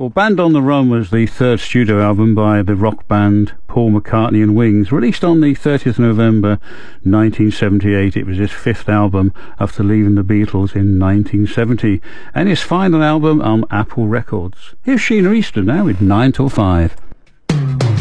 Well, Band on the Run was the third studio album by the rock band Paul McCartney and Wings, released on the 30th of November 1978. It was his fifth album after leaving the Beatles in 1970, and his final album on Apple Records. Here's Sheena Easton now with 9 till 5.